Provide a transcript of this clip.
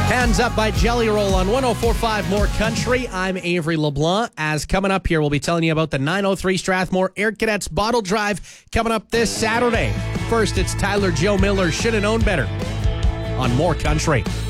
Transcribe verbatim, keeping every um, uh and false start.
Hands Up by Jelly Roll on one oh four point five More Country. I'm Avery LeBlanc. As coming up here, we'll be telling you about the nine oh three Strathmore Air Cadets Bottle Drive coming up this Saturday. First, it's Tyler Joe Miller, Shoulda Known Better on More Country.